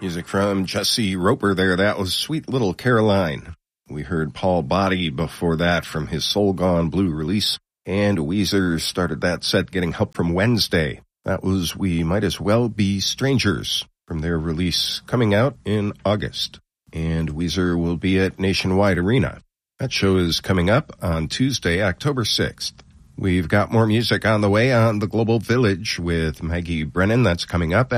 Music from Jesse Roper there. That was Sweet Little Caroline. We heard Paul Body before that from his Soul Gone Blue release. And Weezer started that set getting help from Wednesday. That was We Might As Well Be Strangers from their release coming out in August. And Weezer will be at Nationwide Arena. That show is coming up on Tuesday, October 6th. We've got more music on the way on The Global Village with Maggie Brennan. That's coming up